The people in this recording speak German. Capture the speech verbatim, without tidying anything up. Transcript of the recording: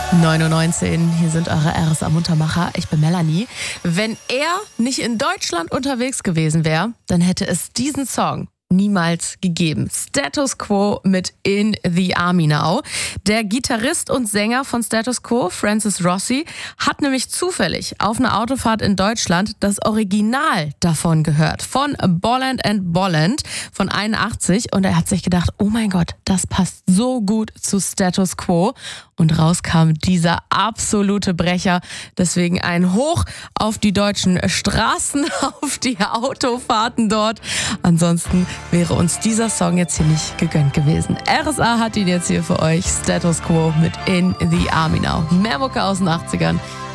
neun Uhr neunzehn, hier sind eure R S A-Muntermacher. Ich bin Melanie. Wenn er nicht in Deutschland unterwegs gewesen wäre, dann hätte es diesen Song niemals gegeben. Status Quo mit In the Army Now. Der Gitarrist und Sänger von Status Quo, Francis Rossi, hat nämlich zufällig auf einer Autofahrt in Deutschland das Original davon gehört. Von Bolland and Bolland von einundachtzig. Und er hat sich gedacht, oh mein Gott, das passt so gut zu Status Quo. Und raus kam dieser absolute Brecher. Deswegen ein Hoch auf die deutschen Straßen, auf die Autofahrten dort. Ansonsten wäre uns dieser Song jetzt hier nicht gegönnt gewesen. R S A hat ihn jetzt hier für euch. Status Quo mit In the Army Now. Mehr Mucke aus den achtzigern